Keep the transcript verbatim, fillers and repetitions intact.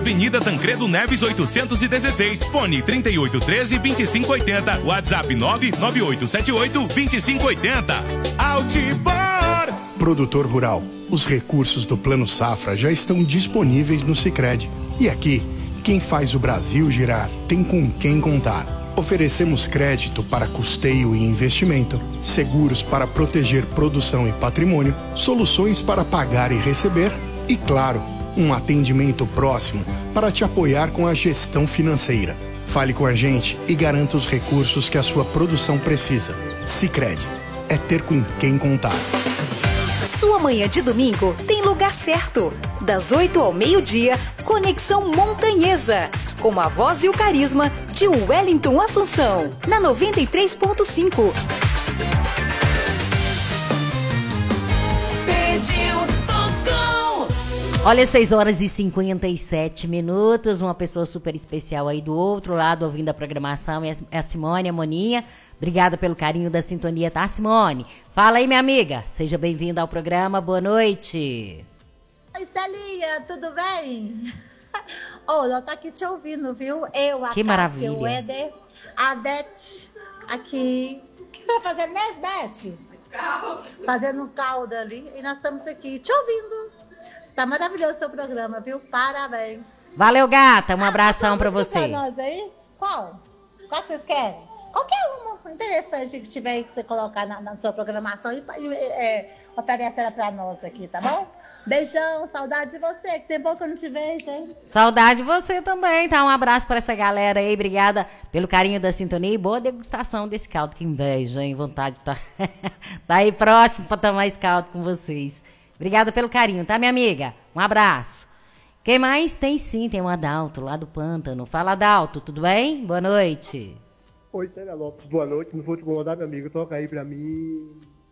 Avenida Tancredo Neves oitocentos e dezesseis, fone trinta e oito, treze, vinte e cinco oitenta, WhatsApp nove nove oito sete oito, vinte e cinco oitenta. Altibor. Produtor rural, os recursos do Plano Safra já estão disponíveis no Sicredi. E aqui, quem faz o Brasil girar tem com quem contar. Oferecemos crédito para custeio e investimento, seguros para proteger produção e patrimônio, soluções para pagar e receber e, claro, um atendimento próximo para te apoiar com a gestão financeira. Fale com a gente e garanta os recursos que a sua produção precisa. Sicredi é ter com quem contar. Sua manhã de domingo tem lugar certo. Das oito ao meio-dia, Conexão Montanhesa. Com a voz e o carisma de Wellington Assunção. Na noventa e três ponto cinco. Pediu, tocou. Olha, seis horas e cinquenta e sete minutos. Uma pessoa super especial aí do outro lado, ouvindo a programação, é a Simone, a Moninha. Obrigada pelo carinho da sintonia, tá, Simone? Fala aí, minha amiga. Seja bem-vinda ao programa. Boa noite. Oi, Celinha, tudo bem? Ô, oh, eu tô aqui te ouvindo, viu? Eu, a que Cássia, maravilha. O Éder, a Beth, aqui. O que você vai fazer mesmo, Beth? Fazendo um caldo ali. E nós estamos aqui te ouvindo. Tá maravilhoso o seu programa, viu? Parabéns. Valeu, gata. Um abração ah, pra você. Pra nós aí? Qual? Qual que vocês querem? Qualquer uma interessante que tiver aí que você colocar na, na sua programação e, e é, oferece ela pra nós aqui, tá bom? Beijão, saudade de você, que tem pouco que eu não te vejo, hein? Saudade de você também, tá? Um abraço pra essa galera aí, obrigada pelo carinho da sintonia e boa degustação desse caldo, que inveja, hein? Vontade de tá, tá aí próximo pra tomar esse caldo com vocês. Obrigada pelo carinho, tá, minha amiga? Um abraço. Quem mais? Tem sim, tem o Adalto, lá do Pântano. Fala, Adalto, tudo bem? Boa noite. Oi, Célia Lopes, boa noite. Não vou te incomodar, meu amigo. Toca aí pra mim.